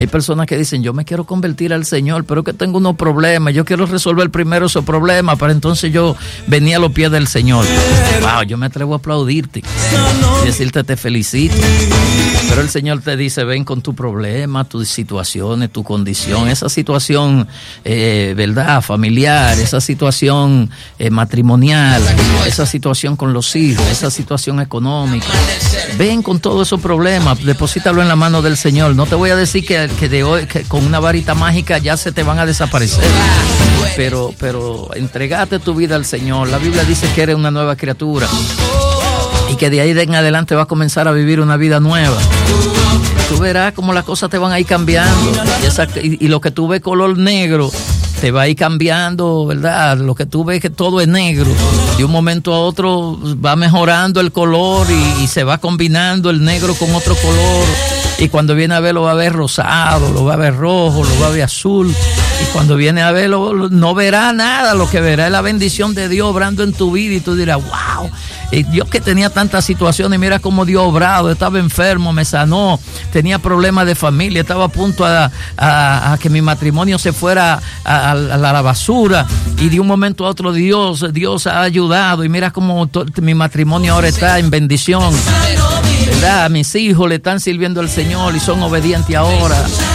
Hay personas que dicen, yo me quiero convertir al Señor, pero que tengo unos problemas, yo quiero resolver primero esos problemas para entonces yo venir a los pies del Señor. Wow, yo me atrevo a aplaudirte y decirte te felicito. Pero el Señor te dice, ven con tu problema, tus situaciones, tu condición, esa situación, verdad, familiar, esa situación matrimonial, esa situación con los hijos, esa situación económica. Ven con todos esos problemas, deposítalo en la mano del Señor. No te voy a decir que de hoy que con una varita mágica ya se te van a desaparecer, pero entregate tu vida al Señor. La Biblia dice que eres una nueva criatura y que de ahí en adelante vas a comenzar a vivir una vida nueva. Tú verás cómo las cosas te van a ir cambiando y lo que tú ves color negro te va a ir cambiando, ¿verdad? Lo que tú ves que todo es negro, de un momento a otro va mejorando el color y se va combinando el negro con otro color. Y cuando viene a ver, lo va a ver rosado, lo va a ver rojo, lo va a ver azul. Y cuando viene a verlo, no verá nada. Lo que verá es la bendición de Dios obrando en tu vida. Y tú dirás, wow, Dios que tenía tantas situaciones, mira cómo Dios obrado. Estaba enfermo, me sanó, tenía problemas de familia, estaba a punto a que mi matrimonio se fuera a la basura. Y de un momento a otro Dios ha ayudado. Y mira cómo mi matrimonio ahora está en bendición. ¿Verdad? Mis hijos le están sirviendo al Señor y son obedientes ahora.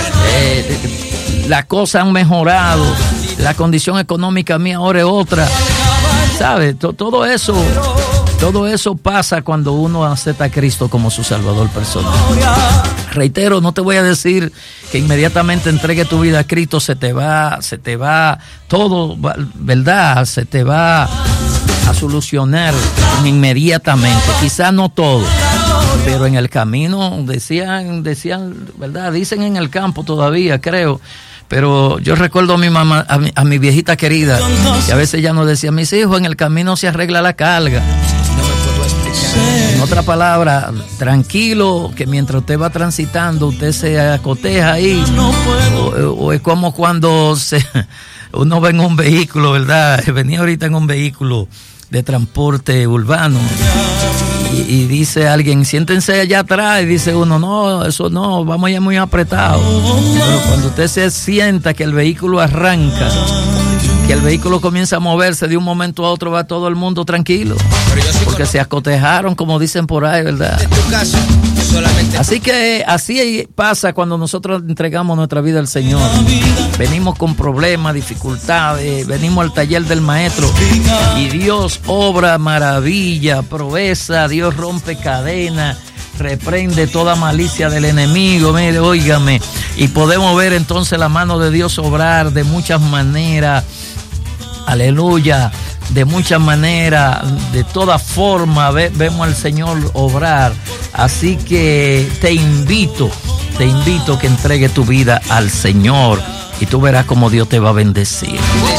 Las cosas han mejorado. La condición económica mía ahora es otra. ¿Sabes? Todo eso pasa cuando uno acepta a Cristo como su Salvador personal. Reitero, no te voy a decir que inmediatamente entregue tu vida a Cristo, se te va todo, ¿verdad? Se te va a solucionar inmediatamente. Quizás no todo, pero en el camino decían, ¿verdad? Dicen en el campo todavía, creo. Pero yo recuerdo a mi mamá, a mi viejita querida, que a veces ella nos decía, mis hijos, en el camino se arregla la carga. En otra palabra, tranquilo, que mientras usted va transitando, usted se acoteja ahí. O es como cuando uno ve en un vehículo, ¿verdad? Venía ahorita en un vehículo de transporte urbano y dice alguien, siéntense allá atrás, y dice uno, no, eso no, vamos ya muy apretados. Pero cuando usted se sienta que el vehículo arranca, que el vehículo comienza a moverse, de un momento a otro va todo el mundo tranquilo, porque se acotejaron, como dicen por ahí, ¿verdad? Así que así pasa cuando nosotros entregamos nuestra vida al Señor. Venimos con problemas, dificultades, venimos al taller del Maestro y Dios obra maravilla, proeza, Dios rompe cadenas, reprende toda malicia del enemigo. Mire, óigame, y podemos ver entonces la mano de Dios obrar de muchas maneras. Aleluya, de muchas maneras, de toda forma vemos al Señor obrar. Así que te invito que entregue tu vida al Señor y tú verás cómo Dios te va a bendecir.